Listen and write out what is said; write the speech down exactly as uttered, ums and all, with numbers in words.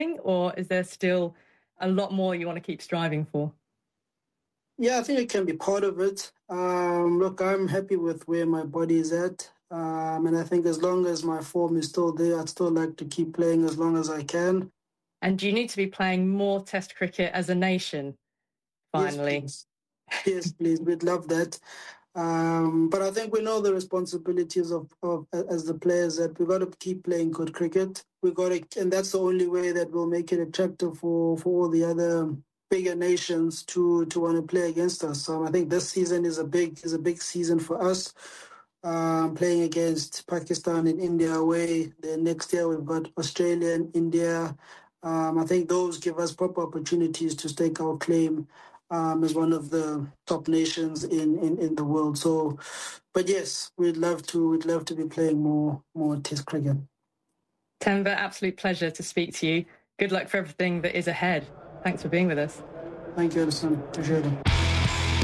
or is there still a lot more you want to keep striving for? Yeah, I think it can be part of it. Um, look, I'm happy with where my body is at. Um, and I think as long as my form is still there, I'd still like to keep playing as long as I can. And do you need to be playing more Test cricket as a nation, Yes, finally? please. Yes, please. We'd love that. Um, but I think we know the responsibilities of, of as the players that we've got to keep playing good cricket. We got to, and that's the only way that will make it attractive for, for all the other bigger nations to to want to play against us. So I think this season is a big is a big season for us. Um, playing against Pakistan and India away. Then next year we've got Australia and India. Um, I think those give us proper opportunities to stake our claim um, as one of the top nations in, in, in the world. So, but yes, we'd love to we'd love to be playing more more Test cricket. Temba, absolute pleasure to speak to you. Good luck for everything that is ahead. Thanks for being with us. Thank you, Edison. Appreciate it.